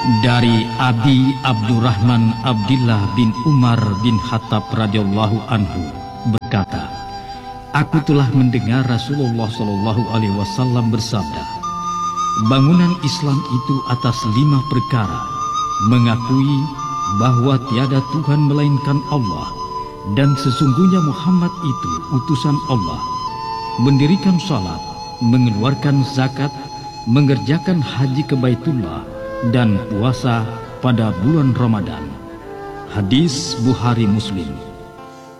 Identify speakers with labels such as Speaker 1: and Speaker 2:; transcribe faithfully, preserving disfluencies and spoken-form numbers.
Speaker 1: Dari Abi Abdurrahman Abdillah bin Umar bin Khattab radhiyallahu anhu berkata, aku telah mendengar Rasulullah Shallallahu Alaihi Wasallam bersabda, bangunan Islam itu atas lima perkara: mengakui bahwa tiada Tuhan melainkan Allah dan sesungguhnya Muhammad itu utusan Allah, mendirikan salat, mengeluarkan zakat, mengerjakan haji ke Baitullah, dan puasa pada bulan Ramadan. Hadis Bukhari Muslim.